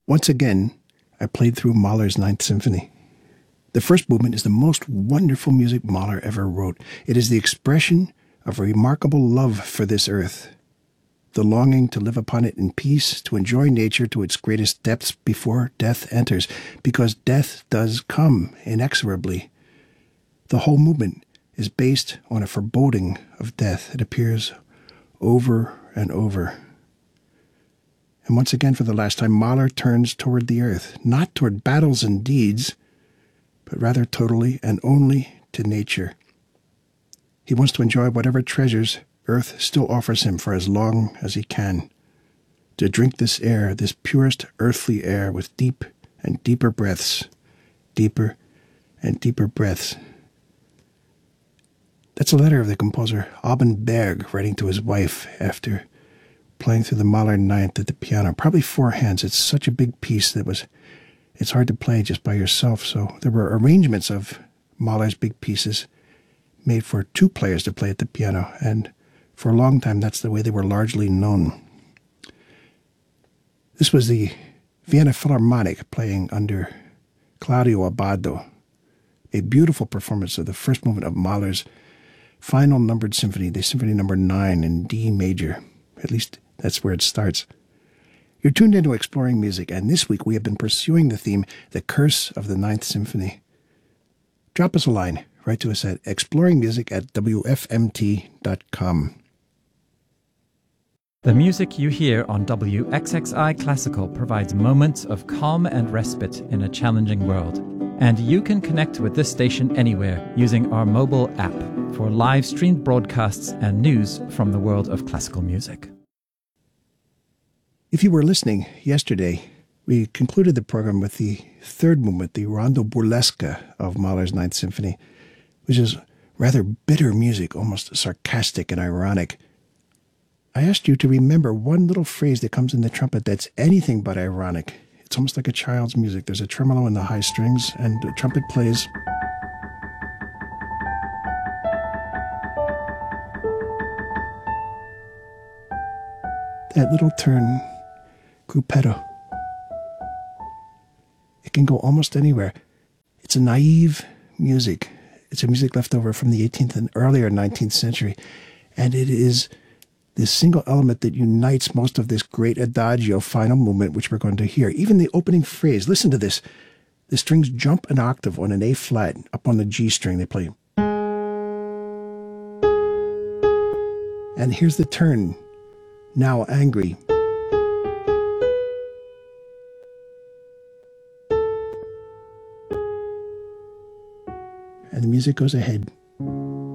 Once again, I played through Mahler's Ninth Symphony. The first movement is the most wonderful music Mahler ever wrote. It is the expression of a remarkable love for this earth, the longing to live upon it in peace, to enjoy nature to its greatest depths before death enters, because death does come inexorably. The whole movement is based on a foreboding of death. It appears over and over. And once again, for the last time, Mahler turns toward the earth, not toward battles and deeds, but rather totally and only to nature. He wants to enjoy whatever treasures earth still offers him for as long as he can. To drink this air, this purest earthly air, with deep and deeper breaths, deeper and deeper breaths. That's a letter of the composer Alban Berg writing to his wife after playing through the Mahler Ninth at the piano. Probably four hands. It's such a big piece that it's hard to play just by yourself. So there were arrangements of Mahler's big pieces made for two players to play at the piano. And for a long time, that's the way they were largely known. This was the Vienna Philharmonic playing under Claudio Abbado. A beautiful performance of the first movement of Mahler's final numbered symphony, the Symphony Number 9 in D major. At least that's where it starts. You're tuned into Exploring Music, and this week we have been pursuing the theme, The Curse of the Ninth Symphony. Drop us a line. Write to us at exploringmusic@wfmt.com. The music you hear on WXXI Classical provides moments of calm and respite in a challenging world. And you can connect with this station anywhere using our mobile app for live-streamed broadcasts and news from the world of classical music. If you were listening yesterday, we concluded the program with the third movement, the Rondo Burlesca of Mahler's Ninth Symphony, which is rather bitter music, almost sarcastic and ironic. I asked you to remember one little phrase that comes in the trumpet that's anything but ironic. It's almost like a child's music. There's a tremolo in the high strings, and the trumpet plays. That little turn, gruppetto. It can go almost anywhere. It's a naive music. It's a music left over from the 18th and earlier 19th century. And it is this single element that unites most of this great adagio final movement, which we're going to hear. Even the opening phrase, listen to this. The strings jump an octave on an A flat, up on the G string they play. And here's the turn, now angry. And the music goes ahead.